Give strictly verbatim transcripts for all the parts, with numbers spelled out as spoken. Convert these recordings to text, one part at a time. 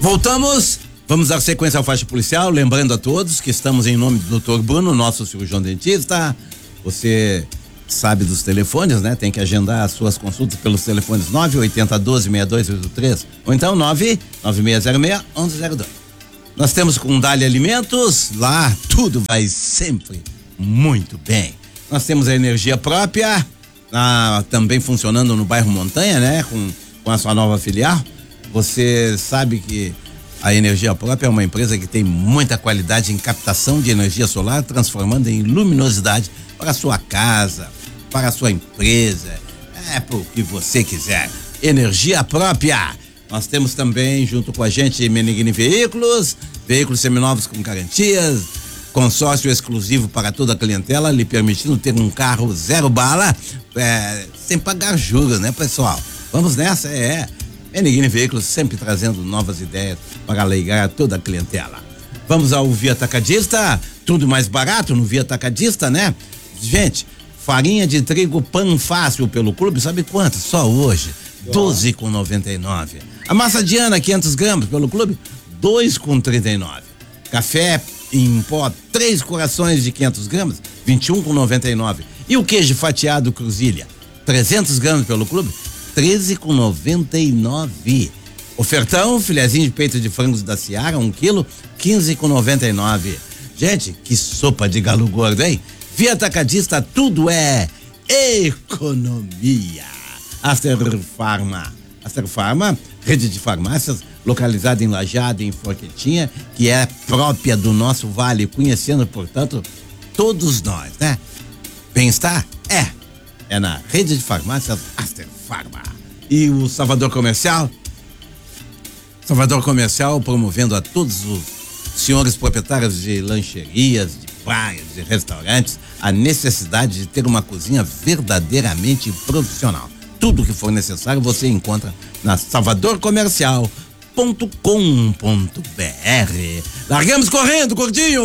Voltamos, vamos dar sequência ao faixa policial, lembrando a todos que estamos em nome do doutor Bruno, nosso cirurgião dentista. Você sabe dos telefones, né? Tem que agendar as suas consultas pelos telefones nove oito zero um dois, seis dois oito três ou então nove nove seis zero seis, um um zero dois. Nós temos com Dali Alimentos, lá tudo vai sempre muito bem. Nós temos a energia própria, ah, também funcionando no bairro Montanha, né? Com, com a sua nova filial. Você sabe que a Energia Própria é uma empresa que tem muita qualidade em captação de energia solar, transformando em luminosidade para a sua casa, para a sua empresa, é para o que você quiser. Energia Própria. Nós temos também, junto com a gente, Meneghini Veículos, veículos seminovos com garantias, consórcio exclusivo para toda a clientela, lhe permitindo ter um carro zero bala, é, sem pagar juros, né, pessoal? Vamos nessa, é. Meneghini Veículos sempre trazendo novas ideias para alegrar toda a clientela. Vamos ao Via Atacadista, tudo mais barato no Via Atacadista, né? Gente, farinha de trigo Pan Fácil pelo clube, sabe quanto? Só hoje, doze com noventa e nove. A massa Diana, quinhentos gramas pelo clube, dois com trinta e nove. Café em pó, três corações de quinhentos gramas, vinte e um com noventa e nove. E o queijo fatiado Cruzilha, trezentos gramas pelo clube, treze com noventa e nove. Ofertão, filezinho de peito de frangos da Seara, um quilo, quinze com noventa e nove. Gente, que sopa de galo gordo, hein? Via Atacadista, tudo é economia. Aster Farma. Aster Farma, rede de farmácias localizada em Lajeado, em Forquetinha, que é própria do nosso vale, conhecendo, portanto, todos nós, né? Bem-estar? É. É na rede de farmácias Aster Farma. E o Salvador Comercial? Salvador Comercial promovendo a todos os senhores proprietários de lancherias, de praias, de restaurantes, a necessidade de ter uma cozinha verdadeiramente profissional. Tudo que for necessário você encontra na salvador comercial ponto com ponto br. Largamos correndo, gordinho!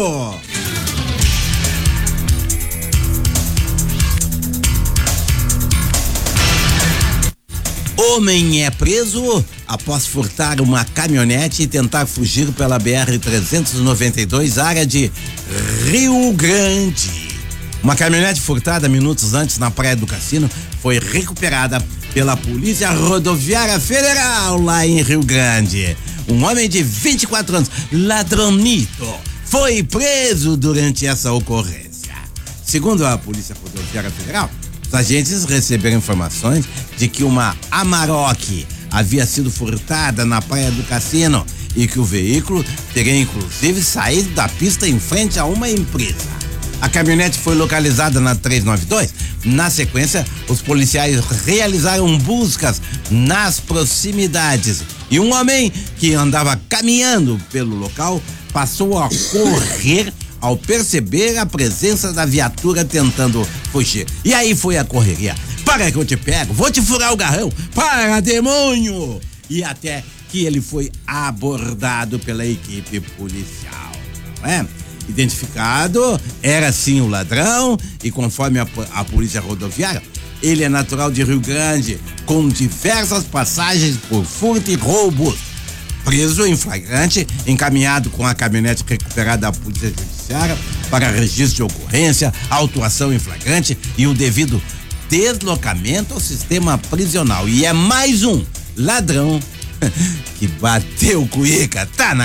Homem é preso após furtar uma caminhonete e tentar fugir pela B R trezentos e noventa e dois, área de Rio Grande. Uma caminhonete furtada minutos antes na Praia do Cassino foi recuperada pela Polícia Rodoviária Federal lá em Rio Grande. Um homem de vinte e quatro anos, ladronito, foi preso durante essa ocorrência. Segundo a Polícia Rodoviária Federal, os agentes receberam informações de que uma Amarok havia sido furtada na Praia do Cassino e que o veículo teria inclusive saído da pista em frente a uma empresa. A caminhonete foi localizada na trezentos e noventa e dois. Na sequência, os policiais realizaram buscas nas proximidades e um homem que andava caminhando pelo local passou a correr ao perceber a presença da viatura tentando fugir. E aí foi a correria. Para que eu te pego, vou te furar o garrão. Para, demônio! E até que ele foi abordado pela equipe policial, não é? Identificado, era sim o ladrão e conforme a, a polícia rodoviária, ele é natural de Rio Grande, com diversas passagens por furto e roubos. Preso em flagrante, encaminhado com a caminhonete recuperada da Polícia Judiciária para registro de ocorrência, autuação em flagrante e o devido deslocamento ao sistema prisional. E é mais um ladrão que bateu cuíca, tá na